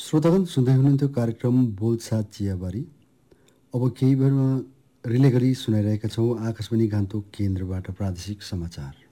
श्रोतागण सुन्दै हुनुहुन्थ्यो कार्यक्रम बोलसाथ चियाबारी। अब केही बेरमा रिले गरी सुनाइरहेका छौँ आकाशवाणी गान्तोक केन्द्रबाट प्रादेशिक समाचार।